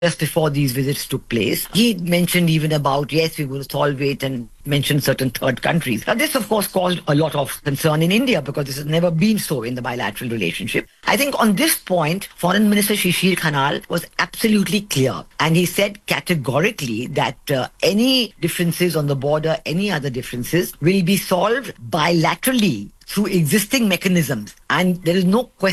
just before these visits took place. He mentioned even about, yes, we will solve it, and mentioned certain third countries. Now, this, of course, caused a lot of concern in India because this has never been so in the bilateral relationship. I think on this point, Foreign Minister Shishir Khanal was absolutely clear. And he said categorically that any differences on the border, any other differences, will be solved bilaterally through existing mechanisms. And there is no question